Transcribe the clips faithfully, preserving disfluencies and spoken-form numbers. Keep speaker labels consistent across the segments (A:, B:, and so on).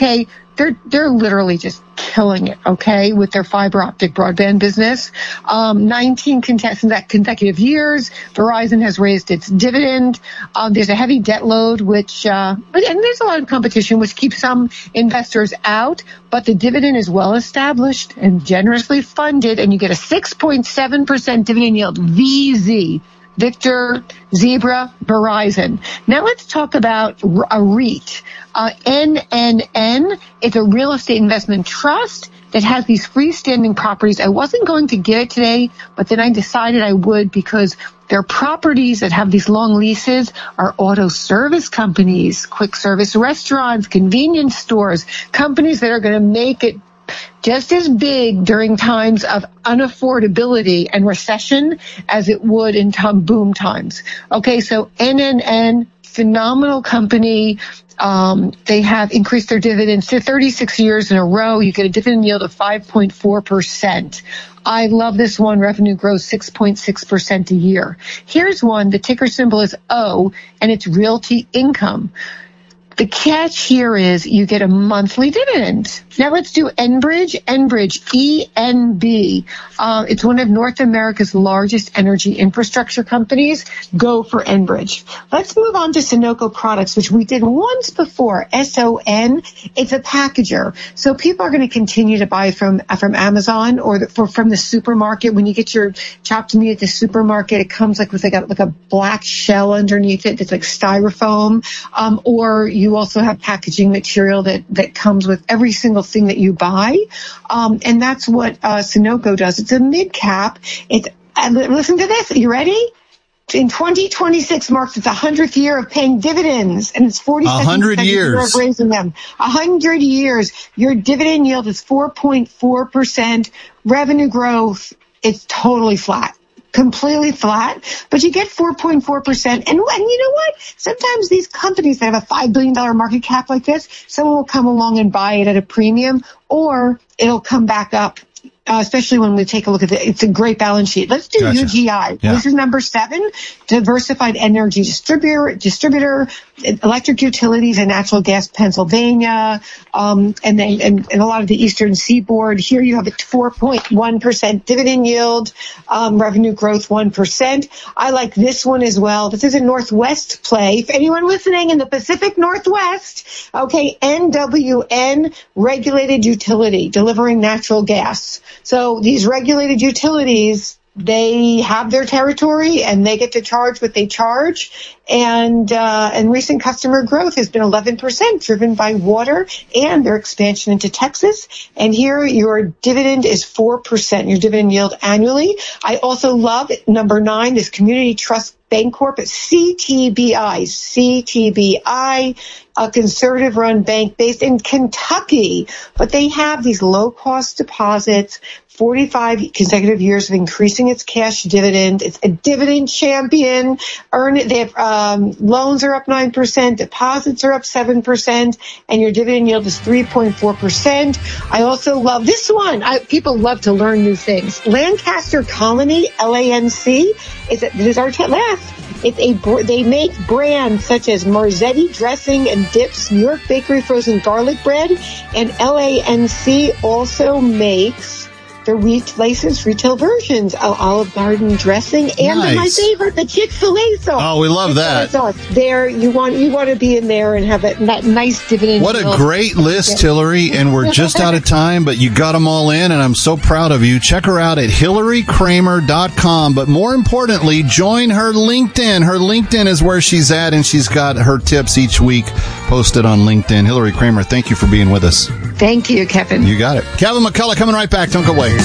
A: okay? They're, they're literally just killing it, okay, with their fiber optic broadband business. Um, nineteen consecutive years. Verizon has raised its dividend. Um, there's a heavy debt load, which, uh, but, and there's a lot of competition, which keeps some investors out, but the dividend is well established and generously funded, and you get a six point seven percent dividend yield, V Z. Victor, Zebra, Verizon. Now let's talk about a REIT. Uh, N N N is a real estate investment trust that has these freestanding properties. I wasn't going to get it today, but then I decided I would because their properties that have these long leases are auto service companies, quick service restaurants, convenience stores, companies that are going to make it just as big during times of unaffordability and recession as it would in time boom times. Okay, so N N N, phenomenal company. Um, they have increased their dividends to thirty-six years in a row. You get a dividend yield of five point four percent. I love this one. Revenue grows six point six percent a year. Here's one. The ticker symbol is O, and it's Realty Income. The catch here is you get a monthly dividend. Now let's do Enbridge. Enbridge, E N B. Uh, it's one of North America's largest energy infrastructure companies. Go for Enbridge. Let's move on to Sunoco Products, which we did once before, S O N. It's a packager. So people are going to continue to buy from from Amazon or the, for, from the supermarket. When you get your chopped meat at the supermarket, it comes like with like a, like a black shell underneath it. It's like styrofoam. Um, or you You also have packaging material that, that comes with every single thing that you buy. Um, and that's what uh, Sunoco does. It's a mid-cap. It's, uh, listen to this. Are you ready? In twenty twenty-six marks its one hundredth year of paying dividends, and it's forty-second year of raising them. one hundred years. Your dividend yield is four point four percent. Revenue growth, it's totally flat. Completely flat, but you get four point four percent. And, and you know what? Sometimes these companies that have a five billion dollars market cap like this, someone will come along and buy it at a premium, or it'll come back up. Uh, especially when we take a look at it. It's a great balance sheet. Let's do gotcha. U G I. Yeah. This is number seven, Diversified Energy Distributor, distributor Electric Utilities and Natural Gas Pennsylvania, um, and then and, and a lot of the Eastern Seaboard. Here you have a four point one percent dividend yield, um, revenue growth one percent. I like this one as well. This is a Northwest play. For anyone listening in the Pacific Northwest, okay, N W N, Regulated Utility, delivering natural gas. So these regulated utilities, they have their territory and they get to charge what they charge. And, uh, and recent customer growth has been eleven percent driven by water and their expansion into Texas. And here your dividend is four percent, your dividend yield annually. I also love number nine, this Community Trust Bancorp at C T B I, C T B I, a conservative run bank based in Kentucky, but they have these low cost deposits, forty-five consecutive years of increasing its cash dividend. It's a dividend champion. Earn it. They have, um, loans are up nine percent, deposits are up seven percent, and your dividend yield is three point four percent. I also love this one. I, people love to learn new things. Lancaster Colony, L A N C, is it, this is our t- last. It's a, they make brands such as Marzetti dressing and dips, New York Bakery frozen garlic bread, and L A N C also makes the wheat licensed retail versions of Olive Garden dressing and nice. My favorite, the Chick-fil-A sauce.
B: Oh, we love
A: Chick-fil-A
B: that.
A: Sauce. There, you want you want to be in there and have a, that nice dividend.
B: What a great list, Hillary, and we're just out of time, but you got them all in, and I'm so proud of you. Check her out at hillary kramer dot com, but more importantly, join her LinkedIn. Her LinkedIn is where she's at, and she's got her tips each week posted on LinkedIn. Hillary Kramer, thank you for being with us.
A: Thank you, Kevin.
B: You got it. Kevin McCullough coming right back. Don't go away.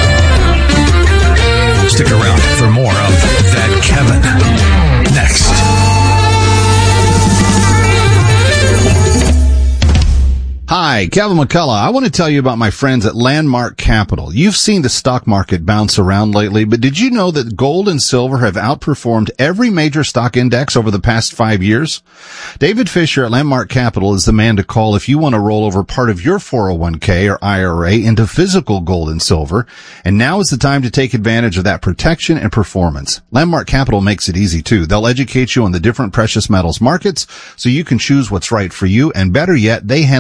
C: Stick around for more of That Kevin next.
B: Hi, Kevin McCullough. I want to tell you about my friends at Landmark Capital. You've seen the stock market bounce around lately, but did you know that gold and silver have outperformed every major stock index over the past five years? David Fisher at Landmark Capital is the man to call if you want to roll over part of your four oh one k or I R A into physical gold and silver. And now is the time to take advantage of that protection and performance. Landmark Capital makes it easy too. They'll educate you on the different precious metals markets so you can choose what's right for you. And better yet, they handle all the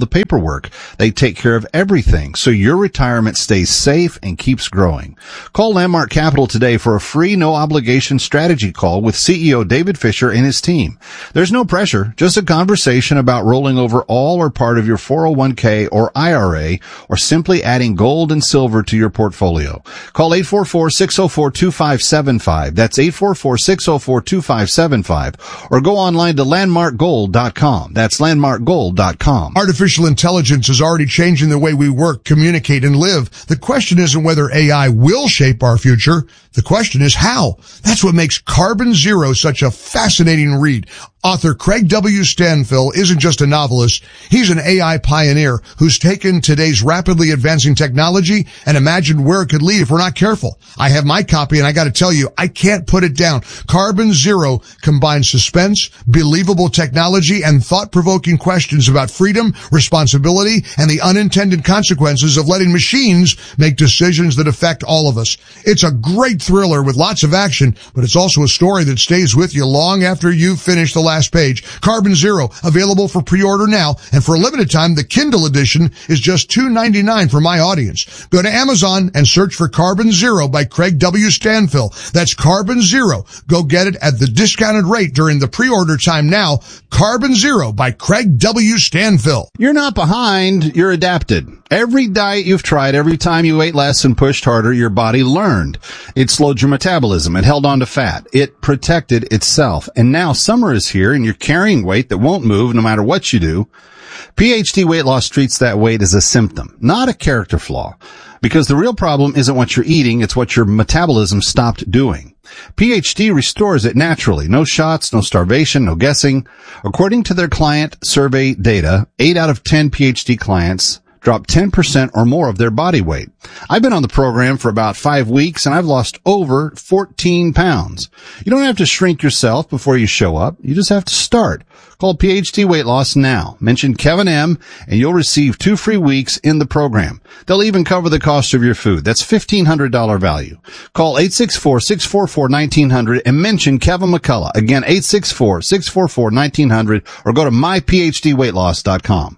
B: the paperwork. They take care of everything, so your retirement stays safe and keeps growing. Call Landmark Capital today for a free, no-obligation strategy call with C E O David Fisher and his team. There's no pressure, just a conversation about rolling over all or part of your four oh one k or I R A, or simply adding gold and silver to your portfolio. Call eight four four, six oh four, two five seven five. That's eight four four, six oh four, two five seven five. Or go online to landmark gold dot com. That's landmark gold dot com.
D: Artificial intelligence is already changing the way we work, communicate, and live. The question isn't whether A I will shape our future. The question is how. That's what makes Carbon Zero such a fascinating read. Author Craig W. Stanfill isn't just a novelist. He's an A I pioneer who's taken today's rapidly advancing technology and imagined where it could lead if we're not careful. I have my copy, and I got to tell you, I can't put it down. Carbon Zero combines suspense, believable technology, and thought-provoking questions about freedom, responsibility, and the unintended consequences of letting machines make decisions that affect all of us. It's a great thriller with lots of action, but it's also a story that stays with you long after you've finished the last page. Carbon Zero, available for pre-order now, and for a limited time, the Kindle edition is just two dollars and ninety-nine cents for my audience. Go to Amazon and search for Carbon Zero by Craig W. Stanfill. That's Carbon Zero. Go get it at the discounted rate during the pre-order time now. Carbon Zero by Craig W. Stanfill.
B: You're not behind, you're adapted. Every diet you've tried, every time you ate less and pushed harder, your body learned. It slowed your metabolism. It held on to fat. It protected itself. And now summer is here and you're carrying weight that won't move no matter what you do. P H D Weight Loss treats that weight as a symptom, not a character flaw. Because the real problem isn't what you're eating, it's what your metabolism stopped doing. P H D restores it naturally. No shots, no starvation, no guessing. According to their client survey data, eight out of ten P H D clients drop ten percent or more of their body weight. I've been on the program for about five weeks and I've lost over fourteen pounds. You don't have to shrink yourself before you show up. You just have to start. Call P H D Weight Loss now. Mention Kevin M and you'll receive two free weeks in the program. They'll even cover the cost of your food. That's fifteen hundred dollars value. Call eight six four, six four four, one nine zero zero and mention Kevin McCullough. Again, eight six four, six four four, one nine zero zero or go to my p h d weight loss dot com.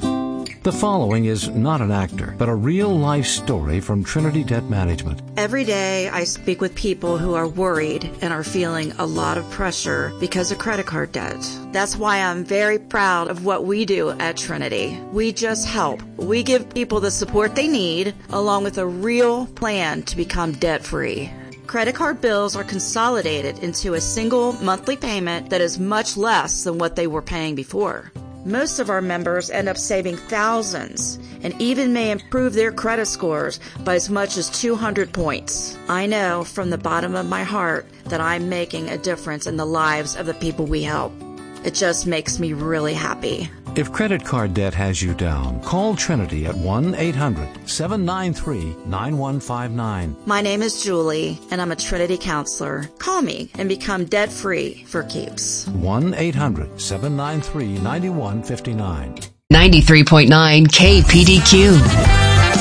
E: The following is not an actor, but a real-life story from Trinity Debt Management.
F: Every day I speak with people who are worried and are feeling a lot of pressure because of credit card debt. That's why I'm very proud of what we do at Trinity. We just help. We give people the support they need, along with a real plan to become debt-free. Credit card bills are consolidated into a single monthly payment that is much less than what they were paying before. Most of our members end up saving thousands and even may improve their credit scores by as much as two hundred points. I know from the bottom of my heart that I'm making a difference in the lives of the people we help. It just makes me really happy.
E: If credit card debt has you down, call Trinity at one eight hundred, seven nine three, nine one five nine.
F: My name is Julie, and I'm a Trinity counselor. Call me and become debt-free for keeps.
E: one eight hundred, seven nine three, nine one five nine.
G: ninety-three point nine K P D Q.